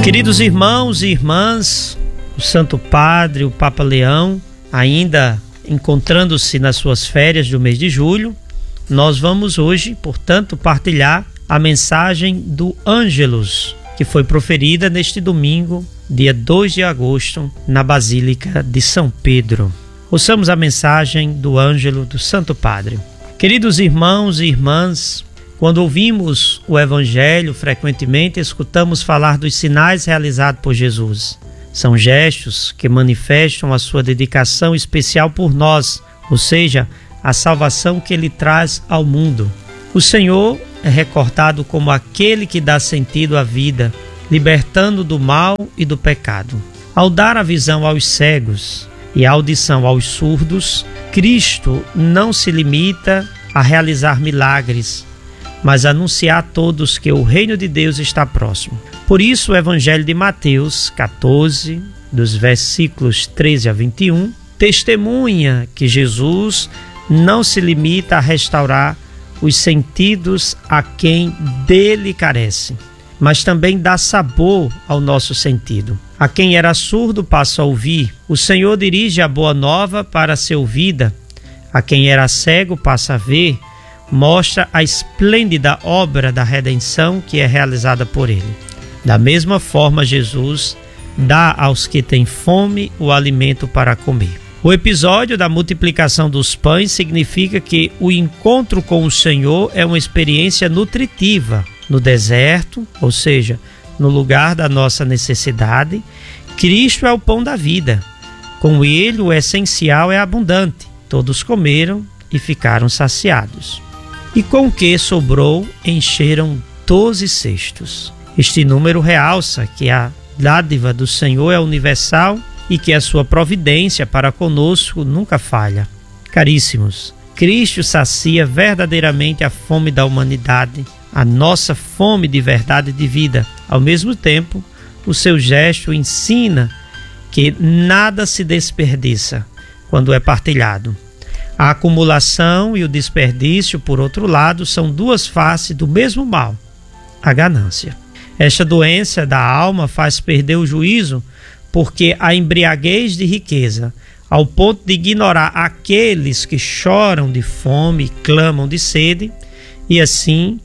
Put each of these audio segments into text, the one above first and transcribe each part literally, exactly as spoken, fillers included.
Queridos irmãos e irmãs, o Santo Padre, o Papa Leão, ainda encontrando-se nas suas férias do mês de julho, nós vamos hoje, portanto, partilhar a mensagem do Ângelus, que foi proferida neste domingo, dia dois de agosto, na Basílica de São Pedro. Ouçamos a mensagem do Ângelo do Santo Padre. Queridos irmãos e irmãs, quando ouvimos o Evangelho, frequentemente escutamos falar dos sinais realizados por Jesus. São gestos que manifestam a sua dedicação especial por nós, ou seja, a salvação que ele traz ao mundo. O Senhor é recordado como aquele que dá sentido à vida, libertando do mal e do pecado. Ao dar a visão aos cegos e a audição aos surdos, Cristo não se limita a realizar milagres, mas anunciar a todos que o reino de Deus está próximo. Por isso, o Evangelho de Mateus catorze, dos versículos treze a vinte e um, testemunha que Jesus não se limita a restaurar os sentidos a quem dele carece, mas também dá sabor ao nosso sentido. A quem era surdo passa a ouvir. O Senhor dirige a boa nova para ser ouvida. A quem era cego passa a ver. Mostra a esplêndida obra da redenção que é realizada por ele. Da mesma forma, Jesus dá aos que têm fome o alimento para comer. O episódio da multiplicação dos pães significa que o encontro com o Senhor é uma experiência nutritiva. No deserto, ou seja, no lugar da nossa necessidade, Cristo é o pão da vida. Com ele, o essencial é abundante. Todos comeram e ficaram saciados. E com o que sobrou, encheram doze cestos. Este número realça que a dádiva do Senhor é universal e que a sua providência para conosco nunca falha. Caríssimos, Cristo sacia verdadeiramente a fome da humanidade, a nossa fome de verdade e de vida. Ao mesmo tempo, o seu gesto ensina que nada se desperdiça quando é partilhado. A acumulação e o desperdício, por outro lado, são duas faces do mesmo mal, a ganância. Esta doença da alma faz perder o juízo porque a embriaguez de riqueza, ao ponto de ignorar aqueles que choram de fome e clamam de sede, e assim,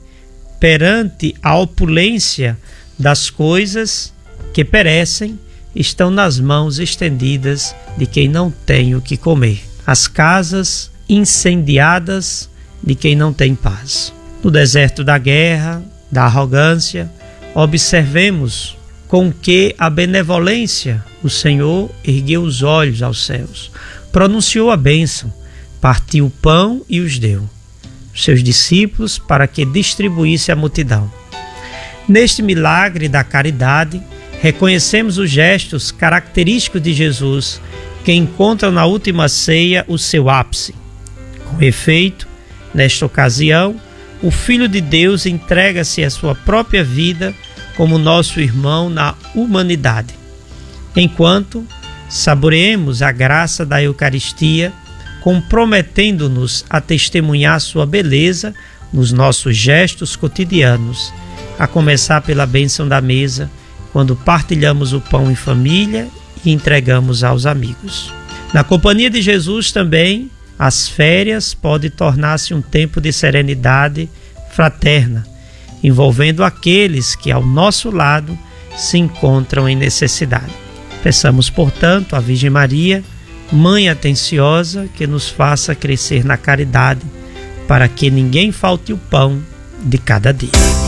perante a opulência das coisas que perecem, estão nas mãos estendidas de quem não tem o que comer. As casas incendiadas de quem não tem paz. No deserto da guerra, da arrogância, observemos com que a benevolência o Senhor ergueu os olhos aos céus, pronunciou a bênção, partiu o pão e os deu aos seus discípulos para que distribuísse à multidão. Neste milagre da caridade, reconhecemos os gestos característicos de Jesus, que encontram na última ceia o seu ápice. Com efeito, nesta ocasião, o Filho de Deus entrega-se a sua própria vida como nosso irmão na humanidade. Enquanto saboreemos a graça da Eucaristia, comprometendo-nos a testemunhar sua beleza nos nossos gestos cotidianos, a começar pela bênção da mesa, quando partilhamos o pão em família e entregamos aos amigos. Na companhia de Jesus também, as férias podem tornar-se um tempo de serenidade fraterna, envolvendo aqueles que ao nosso lado se encontram em necessidade. Peçamos, portanto, à Virgem Maria, Mãe atenciosa, que nos faça crescer na caridade, para que ninguém falte o pão de cada dia.